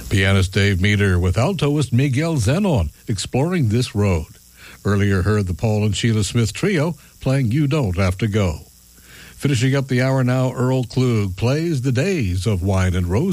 Pianist Dave Meter with altoist Miguel Zenon exploring This Road. Earlier heard the Paul and Sheila Smith Trio playing You Don't Have to Go. Finishing up the hour now, Earl Klug plays The Days of Wine and Roses.